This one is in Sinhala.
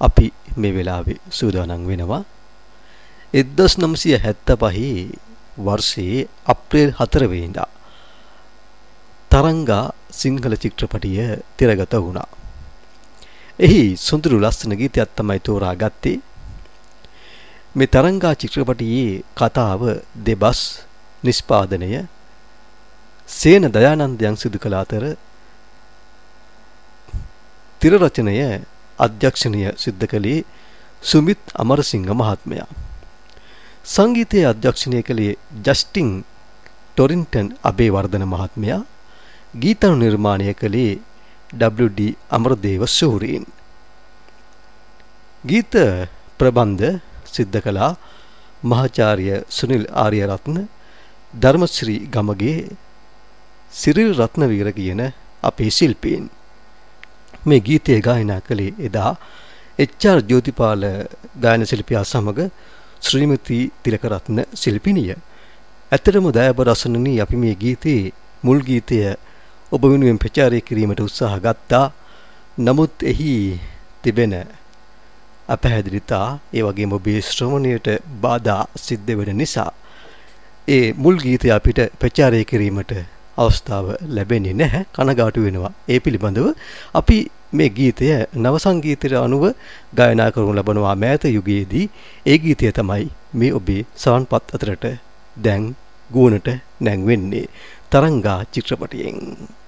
අපි මේ වෙලාවේ සූදානම් වෙනවා 1975 වර්ෂයේ අප්‍රේල් 4 වෙනිදා තරංගා සිංහල චිත්‍රපටිය තිරගත වුණා. එහි සුන්දර ලස්සන ගීතයක් තමයි තෝරාගත්තේ. මේ තරංගා චිත්‍රපටියේ කතාව දෙබස් නිෂ්පාදනය සේන දයානන්දයන් සිදු කළ අතර තිර රචනය අධ්‍යක්ෂණය සිද්ධ කළේ සුමිත් අමරසිංහ මහත්මයා. සංගීතයේ අධ්‍යක්ෂණය කළේ ජස්ටින් ටොරින්ටන් අබේවර්ධන මහත්මයා. ගීතානු නිර්මාණය කළේ WD අමරදේව සූරීන්. ගීත ප්‍රබන්ධ සිද්ධ කළා මහාචාර්ය සුනිල් ආරියරත්න, ධර්මශ්‍රී ගමගේ, සිරිල් රත්නවීර කියන අපේ ශිල්පීන්. මේ ගීතය ගායනා කළේ එදා HR ජෝතිපාල ගායන ශිල්පියා සමග ශ්‍රීමති තිලකරත්න ශිල්පිනිය. ඇත්තටම දයාබර රසණනි අපි මේ ගීතේ මුල් ගීතය ඔබ වෙනුවෙන් ප්‍රචාරය කිරීමට උත්සාහ ගත්තා. නමුත් එහි තිබෙන අපහැදිලිතා ඒ වගේම ඔබේ ශ්‍රවණයට බාධා සිද්ධ වෙන නිසා ඒ මුල් ගීතය අපිට ප්‍රචාරය කිරීමට අවස්ථාව ලැබෙන්නේ නැහැ. කනගාටු වෙනවා. ඒ පිළිබඳව අපි මේ ගීතය නව සංගීතයට අනුව ගායනා කරනු ලබනවා මෑත යුගයේදී. ඒ ගීතය තමයි මේ ඔබේ සවන්පත් අතරට දැන් ගුවනට නැංවෙන්නේ තරංගා චිත්‍රපටයෙන්.